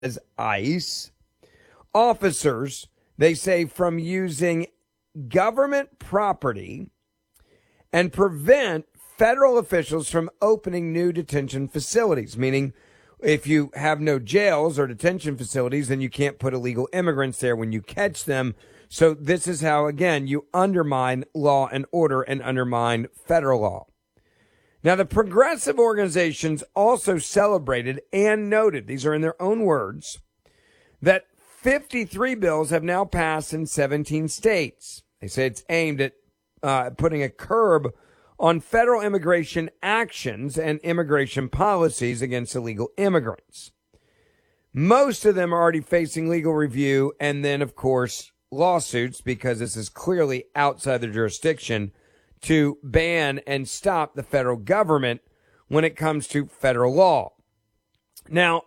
as ICE officers, they say, from using government property and prevent federal officials from opening new detention facilities, meaning if you have no jails or detention facilities, then you can't put illegal immigrants there when you catch them. So this is how, again, you undermine law and order and undermine federal law. Now, the progressive organizations also celebrated and noted, these are in their own words, that 53 bills have now passed in 17 states. They say it's aimed at putting a curb on federal immigration actions and immigration policies against illegal immigrants. Most of them are already facing legal review and then, of course, lawsuits, because this is clearly outside their jurisdiction to ban and stop the federal government when it comes to federal law. Now,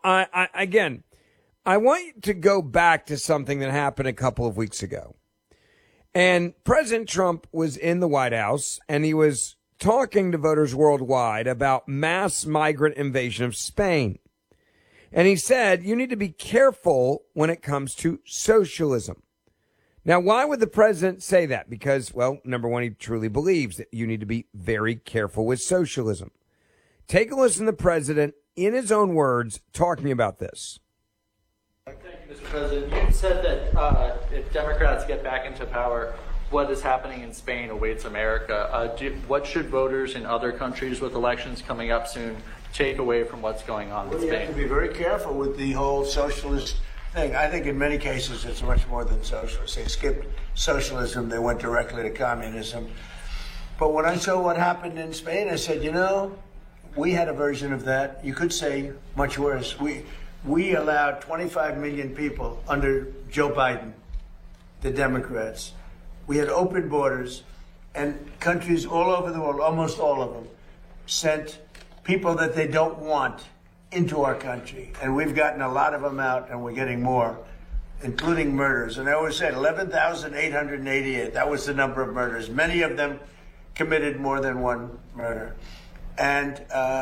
I want you to go back to something that happened a couple of weeks ago. And President Trump was in the White House, and he was talking to voters worldwide about mass migrant invasion of Spain. And he said, you need to be careful when it comes to socialism. Now, why would the president say that? Because, well, number one, he truly believes that you need to be very careful with socialism. Take a listen to the president, in his own words, talking about this. Thank you, Mr. President. You said that if Democrats get back into power, what is happening in Spain awaits America. What should voters in other countries with elections coming up soon take away from what's going on in Spain? You have to be very careful with the whole socialist thing. I think in many cases it's much more than socialist. They skipped socialism, they went directly to communism. But when I saw what happened in Spain, I said, you know, we had a version of that. You could say much worse. We allowed 25 million people under Joe Biden, the Democrats. We had open borders, and countries all over the world, almost all of them, sent people that they don't want into our country. And we've gotten a lot of them out, and we're getting more, including murders. And I always said 11,888, that was the number of murders. Many of them committed more than one murder. And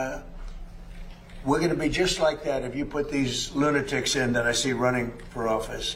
we're going to be just like that if you put these lunatics in that I see running for office.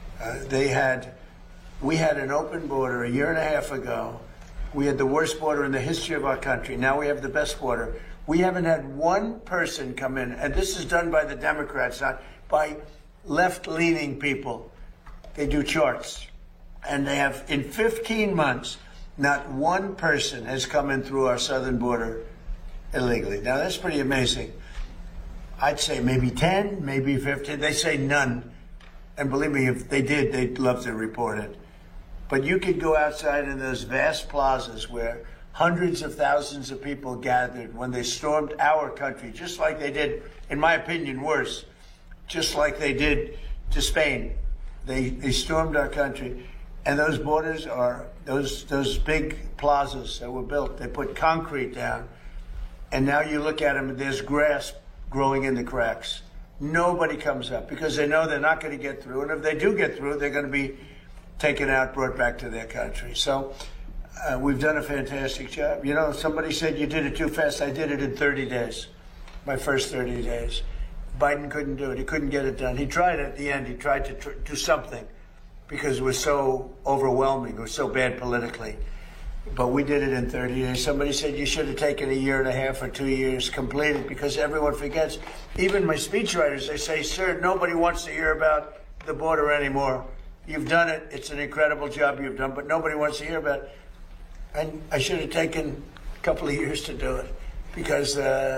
We had an open border a year and a half ago. We had the worst border in the history of our country. Now we have the best border. We haven't had one person come in, and this is done by the Democrats, not by left-leaning people. They do charts. And they have, in 15 months, not one person has come in through our southern border illegally. Now, that's pretty amazing. I'd say maybe 10, maybe 15. They say none. And believe me, if they did, they'd love to report it. But you could go outside in those vast plazas where hundreds of thousands of people gathered when they stormed our country, just like they did, in my opinion, worse, just like they did to Spain. They stormed our country. And those borders are those big plazas that were built. They put concrete down. And now you look at them, and there's grass growing in the cracks. Nobody comes up because they know they're not going to get through. And if they do get through, they're going to be taken out, brought back to their country. So we've done a fantastic job. You know, somebody said you did it too fast. I did it in 30 days, my first 30 days. Biden couldn't do it. He couldn't get it done. He tried at the end. He tried to do something because it was so overwhelming. It was so bad politically. But we did it in 30 days. Somebody said you should have taken a year and a half or 2 years completed because everyone forgets. Even my speechwriters, they say, sir, nobody wants to hear about the border anymore. You've done it. It's an incredible job you've done, but nobody wants to hear about it. And I should have taken a couple of years to do it because,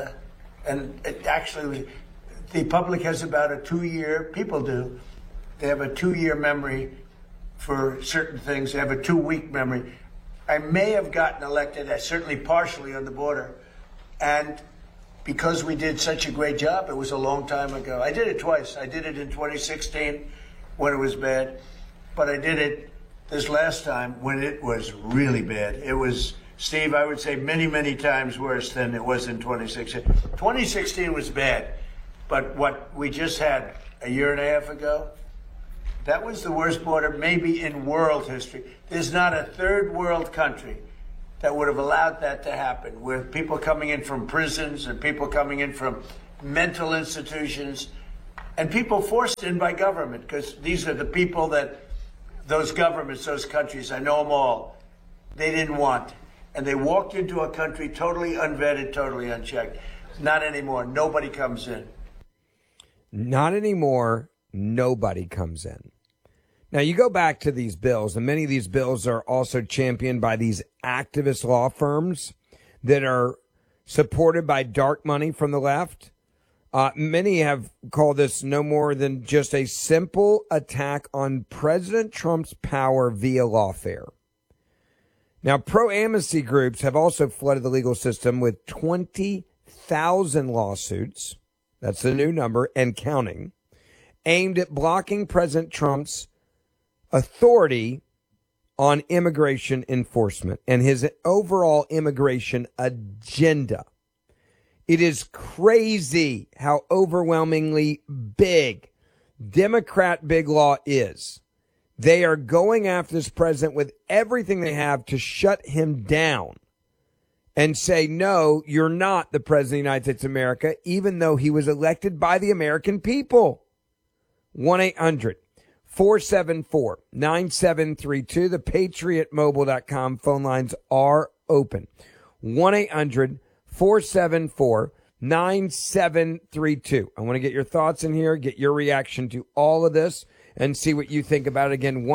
and it actually, the public has about a 2-year, people do. They have a 2-year memory for certain things. They have a 2-week memory. I may have gotten elected, certainly partially on the border. And because we did such a great job, it was a long time ago. I did it twice. I did it in 2016 when it was bad. But I did it this last time when it was really bad. It was, Steve, I would say many, many times worse than it was in 2016. 2016 was bad. But what we just had a year and a half ago, that was the worst border maybe in world history. There's not a third world country that would have allowed that to happen, with people coming in from prisons and people coming in from mental institutions. and people forced in by government, because these are the people that those governments, those countries, I know them all, they didn't want. And they walked into a country totally unvetted, totally unchecked. Not anymore. Nobody comes in. Not anymore. Nobody comes in. Now, you go back to these bills, and many of these bills are also championed by these activist law firms that are supported by dark money from the left. Many have called this no more than just a simple attack on President Trump's power via lawfare. Now, pro-amnesty groups have also flooded the legal system with 20,000 lawsuits. That's the new number, and counting, aimed at blocking President Trump's authority on immigration enforcement and his overall immigration agenda. It is crazy how overwhelmingly big Democrat big law is. They are going after this president with everything they have to shut him down and say, no, you're not the president of the United States of America, even though he was elected by the American people. 1-800-474-9732. The PatriotMobile.com phone lines are open. 1-800-474-9732. I want to get your thoughts in here, get your reaction to all of this, and see what you think about it. Again,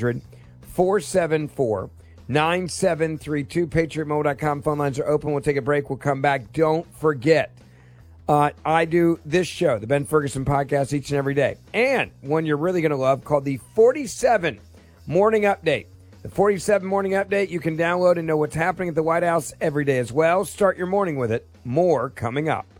1-800-474-9732. PatriotMobile.com phone lines are open. We'll take a break. We'll come back. Don't forget, I do this show, the Ben Ferguson Podcast, each and every day. And one you're really going to love called the 47 Morning Update. The 47 Morning Update you can download and know what's happening at the White House every day as well. Start your morning with it. More coming up.